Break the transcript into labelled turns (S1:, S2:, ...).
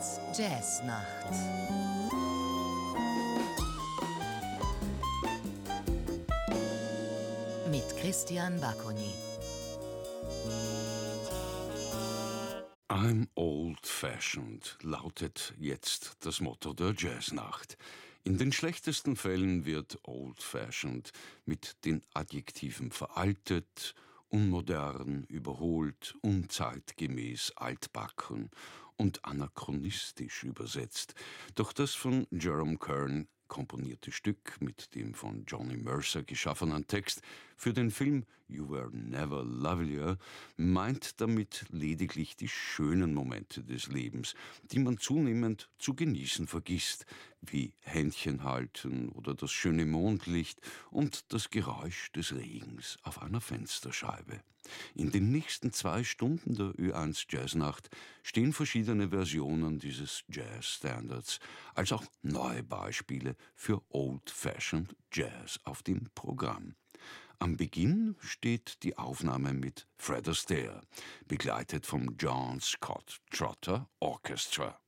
S1: Jazznacht. Mit Christian Baconi.
S2: I'm old-fashioned lautet jetzt das Motto der Jazznacht. In den schlechtesten Fällen wird old-fashioned mit den Adjektiven veraltet, unmodern, überholt, unzeitgemäß, altbacken und anachronistisch übersetzt. Doch das von Jerome Kern komponierte Stück mit dem von Johnny Mercer geschaffenen Text für den Film You Were Never Lovelier meint damit lediglich die schönen Momente des Lebens, die man zunehmend zu genießen vergisst, wie Händchen halten oder das schöne Mondlicht und das Geräusch des Regens auf einer Fensterscheibe. In den nächsten 2 Stunden der Ö1 Jazznacht stehen verschiedene Versionen dieses Jazz-Standards, als auch neue Beispiele für Old-Fashioned Jazz auf dem Programm. Am Beginn steht die Aufnahme mit Fred Astaire, begleitet vom John Scott Trotter Orchestra.